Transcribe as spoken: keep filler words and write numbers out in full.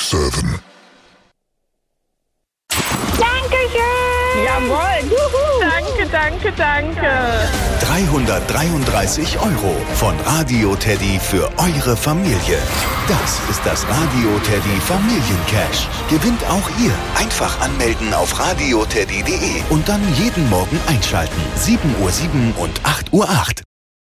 sieben. Dankeschön! Jawohl! Juhu. Danke, danke, danke! dreihundertdreiunddreißig Euro von Radio Teddy für eure Familie. Das ist das Radio Teddy Familiencash. Gewinnt auch ihr. Einfach anmelden auf radioteddy punkt de und dann jeden Morgen einschalten. sieben Uhr sieben und acht Uhr acht.